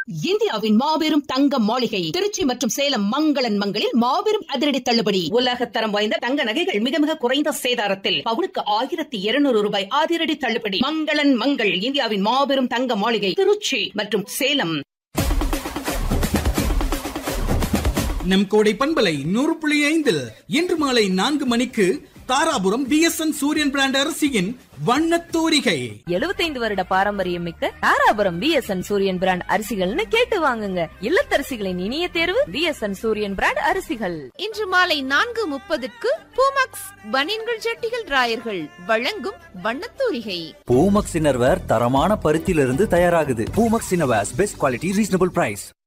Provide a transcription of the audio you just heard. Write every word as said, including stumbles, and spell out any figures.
இந்தியாவின் மாபெரும் தங்க மாளிகை திருச்சி மற்றும் சேலம் மங்களன் மங்களில் மாபெரும் அதிரடி தள்ளுபடி. உலக தரம் வாய்ந்த தங்க நகைகள் மிக மிக குறைந்த சேதாரத்தில் பவுனுக்கு ஆயிரத்தி இருநூறு ரூபாய் அதிரடி தள்ளுபடி. மங்களன் மங்கள் இந்தியாவின் மாபெரும் தங்க மாளிகை திருச்சி மற்றும் சேலம். நம் கோடை பண்பலை நூறு புள்ளி ஐந்தில் இன்று மாலை நான்கு மணிக்கு தாராபுரம் பி எஸ் என் சூரியன் பிராண்ட் அரிசியின் வண்ணத் தூரிகை. எழுபத்தைந்து வருட பாரம்பரியம் மிக்க தாராபுரம் பி எஸ் என் சூரியன் பிராண்ட் அரிசிகள்னு கேட்டு வாங்குங்க. இல்லத்தரசிகளின் இனிய தேர்வு பி எஸ் என் சூரியன் பிராண்ட் அரிசிகள். இன்று மாலை நான்கு முப்பதுக்கு பூமக்ஸ் பனியன்கள் ஜட்டிகள் ராயர்கள் வழங்கும் வண்ணத்தூரிகை. பூமக்ஸ் இன்னர்வேர் தரமான பருத்தியிலிருந்து தயாராகுது. Poomex innerwears best quality reasonable price.